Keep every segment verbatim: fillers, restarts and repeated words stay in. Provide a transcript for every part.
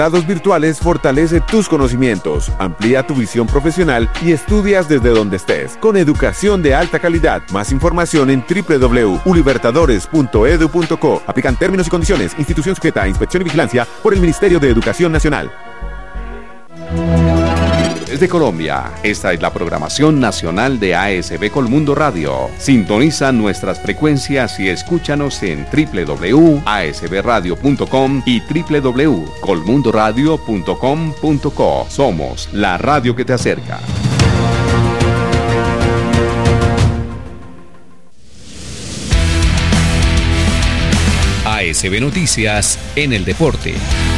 virtuales fortalece tus conocimientos, amplía tu visión profesional y estudias desde donde estés, con educación de alta calidad. Más información en doble u doble u doble u punto libertadores punto e d u punto co. Aplican términos y condiciones. Institución sujeta a inspección y vigilancia por el Ministerio de Educación Nacional. Desde Colombia, esta es la programación nacional de A S B Colmundo Radio. Sintoniza nuestras frecuencias y escúchanos en doble u doble u doble u punto a s b radio punto com y doble u doble u doble u punto colmundo radio punto com punto co. Somos la radio que te acerca. A S B Noticias en el deporte.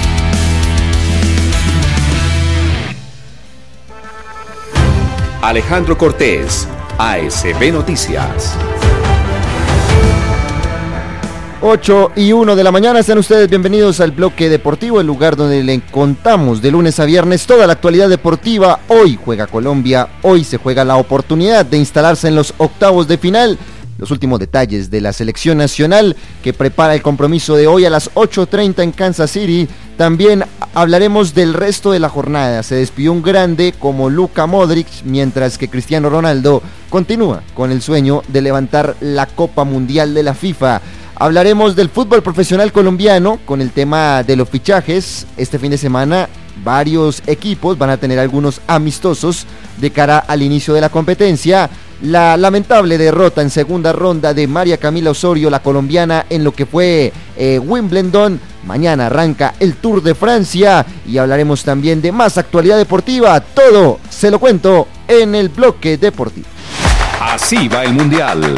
Alejandro Cortés, A S B Noticias. ocho y uno de la mañana, sean ustedes bienvenidos al bloque deportivo, el lugar donde le contamos de lunes a viernes toda la actualidad deportiva. Hoy juega Colombia, hoy se juega la oportunidad de instalarse en los octavos de final. Los últimos detalles de la selección nacional que prepara el compromiso de hoy a las ocho treinta en Kansas City. También hablaremos del resto de la jornada. Se despidió un grande como Luka Modric, mientras que Cristiano Ronaldo continúa con el sueño de levantar la Copa Mundial de la FIFA. Hablaremos del fútbol profesional colombiano con el tema de los fichajes. Este fin de semana varios equipos van a tener algunos amistosos de cara al inicio de la competencia. La lamentable derrota en segunda ronda de María Camila Osorio, la colombiana, en lo que fue eh, Wimbledon. Mañana arranca el Tour de Francia y hablaremos también de más actualidad deportiva. Todo se lo cuento en el bloque deportivo. Así va el Mundial.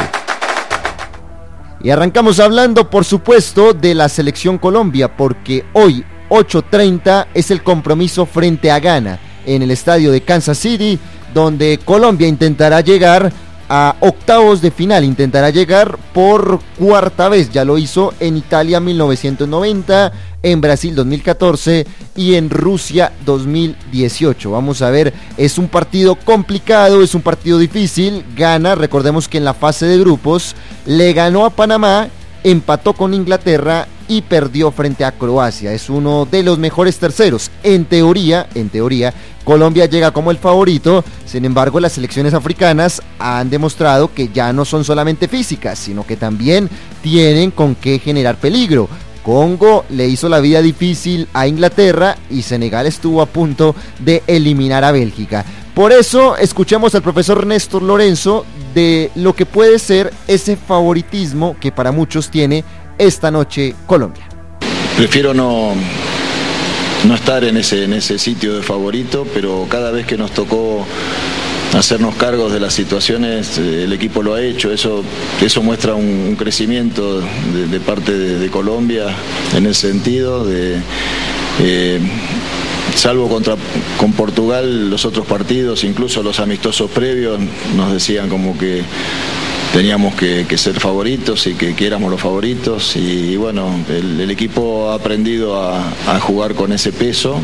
Y arrancamos hablando, por supuesto, de la selección Colombia, porque hoy, ocho treinta, es el compromiso frente a Ghana en el estadio de Kansas City, donde Colombia intentará llegar a octavos de final, intentará llegar por cuarta vez. Ya lo hizo en Italia mil novecientos noventa, en Brasil dos mil catorce y en Rusia dos mil dieciocho. Vamos a ver, es un partido complicado, es un partido difícil. Ghana, recordemos que en la fase de grupos le ganó a Panamá, empató con Inglaterra y perdió frente a Croacia. Es uno de los mejores terceros. En teoría, en teoría, Colombia llega como el favorito. Sin embargo, las selecciones africanas han demostrado que ya no son solamente físicas, sino que también tienen con qué generar peligro. Congo le hizo la vida difícil a Inglaterra y Senegal estuvo a punto de eliminar a Bélgica. Por eso, escuchemos al profesor Néstor Lorenzo de lo que puede ser ese favoritismo que para muchos tiene esta noche Colombia. Prefiero no, no estar en ese, en ese sitio de favorito, pero cada vez que nos tocó hacernos cargos de las situaciones, el equipo lo ha hecho. Eso, eso muestra un, un crecimiento de, de parte de, de Colombia en ese sentido. De, eh, salvo contra, con Portugal, los otros partidos, incluso los amistosos previos, nos decían como que teníamos que, que ser favoritos y que, que éramos los favoritos. Y, y bueno, el, el equipo ha aprendido a, a jugar con ese peso.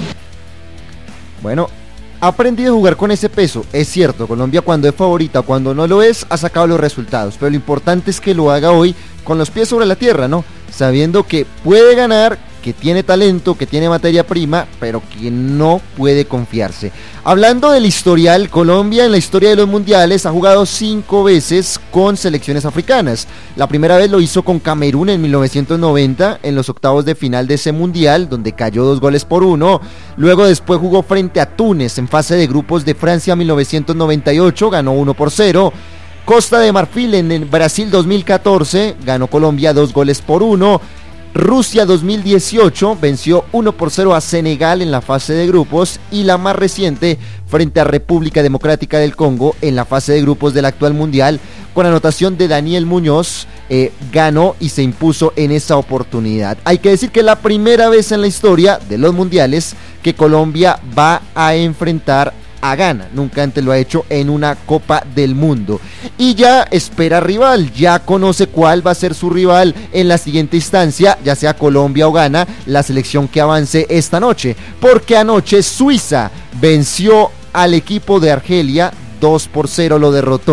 Bueno, ha aprendido a jugar con ese peso, es cierto. Colombia, cuando es favorita, cuando no lo es, ha sacado los resultados, pero lo importante es que lo haga hoy con los pies sobre la tierra, ¿no? Sabiendo que puede ganar, que tiene talento, que tiene materia prima, pero que no puede confiarse. Hablando del historial, Colombia en la historia de los mundiales ha jugado cinco veces con selecciones africanas. La primera vez lo hizo con Camerún en mil novecientos noventa, en los octavos de final de ese mundial, donde cayó dos goles por uno. Luego después jugó frente a Túnez en fase de grupos de Francia mil novecientos noventa y ocho, ganó uno por cero. Costa de Marfil en el Brasil dos mil catorce, ganó Colombia dos goles por uno. Rusia dos mil dieciocho venció uno por cero a Senegal en la fase de grupos, y la más reciente frente a República Democrática del Congo en la fase de grupos del actual mundial, con anotación de Daniel Muñoz, eh, ganó y se impuso en esa oportunidad. Hay que decir que es la primera vez en la historia de los mundiales que Colombia va a enfrentar a Ghana. Nunca antes lo ha hecho en una Copa del Mundo. Y ya espera rival, ya conoce cuál va a ser su rival en la siguiente instancia, ya sea Colombia o Ghana, la selección que avance esta noche. Porque anoche Suiza venció al equipo de Argelia, dos por cero lo derrotó,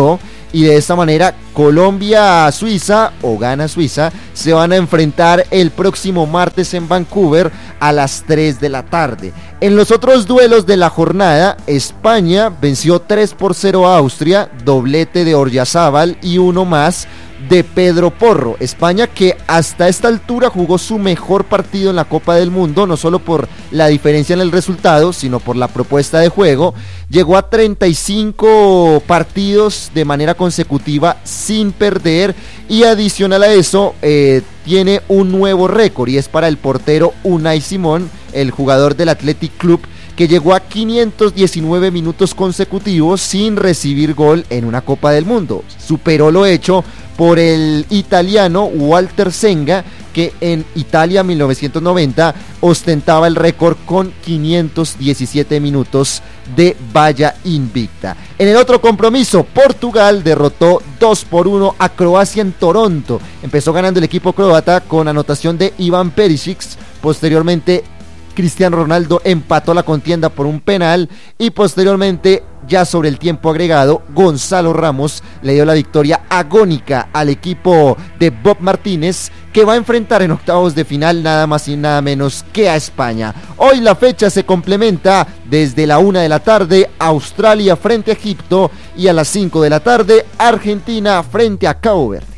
y de esta manera Colombia-Suiza o gana Suiza se van a enfrentar el próximo martes en Vancouver a las tres de la tarde. En los otros duelos de la jornada, España venció tres por cero a Austria, doblete de Oryazábal y uno más de Pedro Porro. España, que hasta esta altura jugó su mejor partido en la Copa del Mundo, no solo por la diferencia en el resultado, sino por la propuesta de juego. Llegó a treinta y cinco partidos de manera consecutiva sin perder, y adicional a eso eh, tiene un nuevo récord, y es para el portero Unai Simón, el jugador del Athletic Club, que llegó a quinientos diecinueve minutos consecutivos sin recibir gol en una Copa del Mundo. Superó lo hecho por el italiano Walter Senga, que en Italia mil novecientos noventa ostentaba el récord con quinientos diecisiete minutos de valla invicta. En el otro compromiso, Portugal derrotó dos por uno a Croacia en Toronto. Empezó ganando el equipo croata con anotación de Ivan Perisic. Posteriormente Cristiano Ronaldo empató la contienda por un penal, y posteriormente, ya sobre el tiempo agregado, Gonzalo Ramos le dio la victoria agónica al equipo de Bob Martínez, que va a enfrentar en octavos de final nada más y nada menos que a España. Hoy la fecha se complementa desde la una de la tarde, Australia frente a Egipto, y a las cinco de la tarde, Argentina frente a Cabo Verde.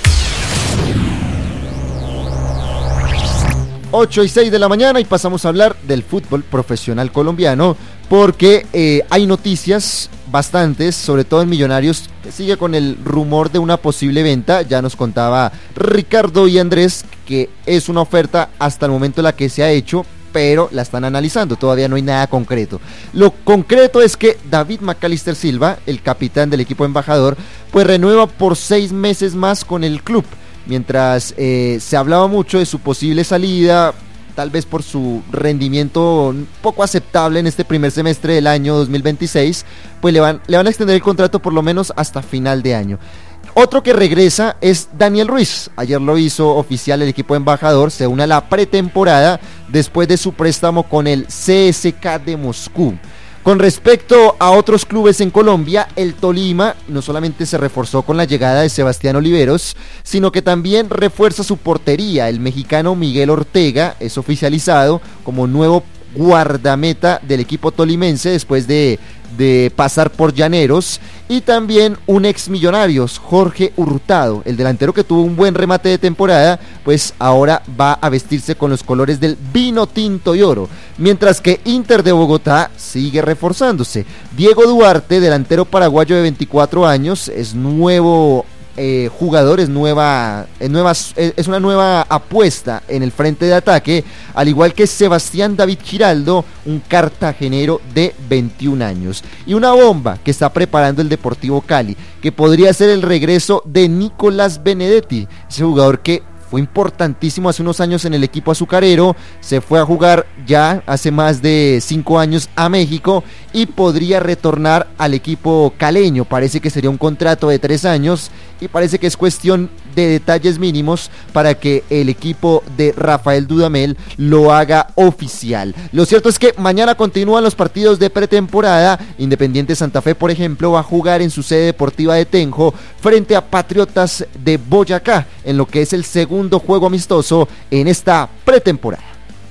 ocho y seis de la mañana, y pasamos a hablar del fútbol profesional colombiano, porque eh, hay noticias bastantes, sobre todo en Millonarios, que sigue con el rumor de una posible venta. Ya nos contaba Ricardo y Andrés que es una oferta hasta el momento la que se ha hecho, pero la están analizando, todavía no hay nada concreto. Lo concreto es que David Macalister Silva, el capitán del equipo embajador, pues renueva por seis meses más con el club. Mientras eh, se hablaba mucho de su posible salida, tal vez por su rendimiento poco aceptable en este primer semestre del año dos mil veintiséis, pues le van, le van a extender el contrato por lo menos hasta final de año. Otro que regresa es Daniel Ruiz. Ayer lo hizo oficial el equipo embajador, se une a la pretemporada después de su préstamo con el C S K de Moscú. Con respecto a otros clubes en Colombia, el Tolima no solamente se reforzó con la llegada de Sebastián Oliveros, sino que también refuerza su portería. El mexicano Miguel Ortega es oficializado como nuevo guardameta del equipo tolimense después de, de pasar por Llaneros, y también un ex Millonarios, Jorge Hurtado, el delantero que tuvo un buen remate de temporada, pues ahora va a vestirse con los colores del vino tinto y oro, mientras que Inter de Bogotá sigue reforzándose. Diego Duarte, delantero paraguayo de veinticuatro años, es nuevo Eh, jugador, es nueva, es nueva, es una nueva apuesta en el frente de ataque, al igual que Sebastián David Giraldo, un cartagenero de veintiún años. Y una bomba que está preparando el Deportivo Cali, que podría ser el regreso de Nicolás Benedetti, ese jugador que fue importantísimo hace unos años en el equipo azucarero, se fue a jugar ya hace más de cinco años a México y podría retornar al equipo caleño. Parece que sería un contrato de tres años y parece que es cuestión de detalles mínimos para que el equipo de Rafael Dudamel lo haga oficial. Lo cierto es que mañana continúan los partidos de pretemporada. Independiente Santa Fe, por ejemplo, va a jugar en su sede deportiva de Tenjo frente a Patriotas de Boyacá, en lo que es el segundo juego amistoso en esta pretemporada.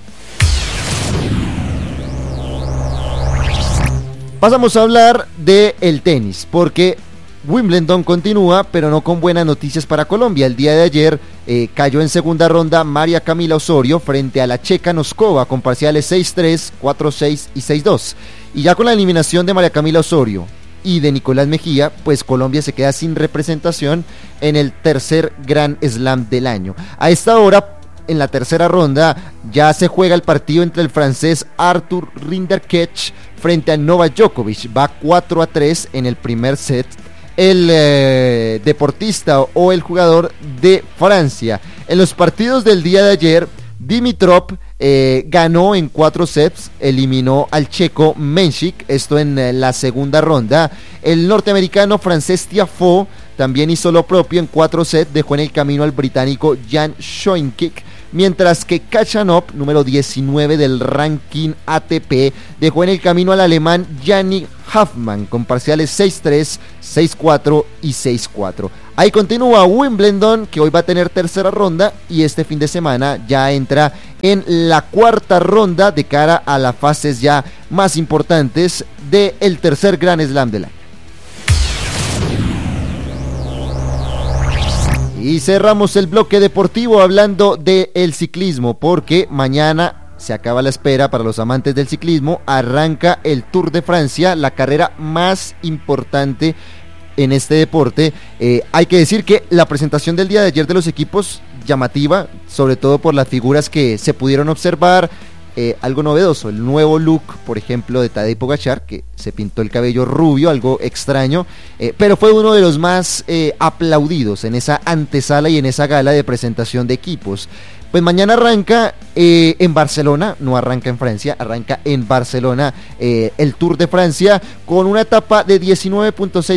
Pasamos a hablar del tenis, porque Wimbledon continúa, pero no con buenas noticias para Colombia. El día de ayer eh, cayó en segunda ronda María Camila Osorio frente a la checa Noskova con parciales seis tres, cuatro seis y seis dos. Y ya con la eliminación de María Camila Osorio y de Nicolás Mejía, pues Colombia se queda sin representación en el tercer Grand Slam del año. A esta hora, en la tercera ronda, ya se juega el partido entre el francés Arthur Rinderknecht frente a Novak Djokovic. Va cuatro a tres en el primer set el eh, deportista o el jugador de Francia. En los partidos del día de ayer, Dimitrov eh, ganó en cuatro sets, eliminó al checo Menchik, esto en eh, la segunda ronda. El norteamericano francés Tiafoe también hizo lo propio en cuatro sets, dejó en el camino al británico Jan Schoenkik, mientras que Kachanov, número diecinueve del ranking A T P, dejó en el camino al alemán Yannick Huffman con parciales seis tres, seis cuatro y seis cuatro. Ahí continúa Wimbledon, que hoy va a tener tercera ronda y este fin de semana ya entra en la cuarta ronda de cara a las fases ya más importantes del tercer Grand Slam del año. Y cerramos el bloque deportivo hablando del ciclismo, porque mañana se acaba la espera para los amantes del ciclismo. Arranca el Tour de Francia, la carrera más importante en este deporte. Eh, hay que decir que la presentación del día de ayer de los equipos, llamativa, sobre todo por las figuras que se pudieron observar. Eh, algo novedoso, el nuevo look, por ejemplo, de Tadej Pogačar, que se pintó el cabello rubio, algo extraño, eh, pero fue uno de los más eh, aplaudidos en esa antesala y en esa gala de presentación de equipos. Pues mañana arranca eh, en Barcelona, no arranca en Francia, arranca en Barcelona eh, el Tour de Francia con una etapa de diecinueve punto seis